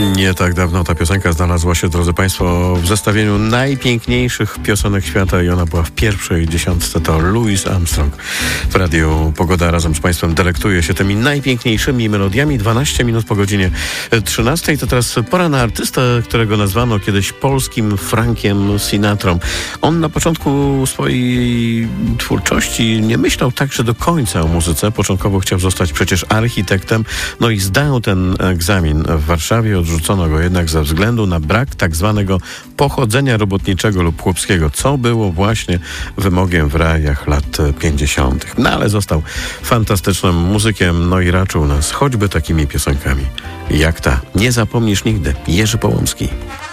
Nie tak dawno ta piosenka znalazła się, drodzy Państwo, w zestawieniu najpiękniejszych piosenek świata i ona była w pierwszej dziesiątce. To Louis Armstrong. W Radiu Pogoda razem z Państwem delektuje się tymi najpiękniejszymi melodiami. 12 minut po godzinie 13. To teraz pora na artystę, którego nazwano kiedyś polskim Frankiem Sinatrą. On na początku swojej twórczości nie myślał także do końca o muzyce. Początkowo chciał zostać przecież architektem. No i zdał ten egzamin w Warszawie. Odrzucono go jednak ze względu na brak tak zwanego pochodzenia robotniczego lub chłopskiego, co było właśnie wymogiem w realiach lat 50. No ale został fantastycznym muzykiem, no i raczył nas choćby takimi piosenkami jak ta. Nie zapomnisz nigdy. Jerzy Połomski.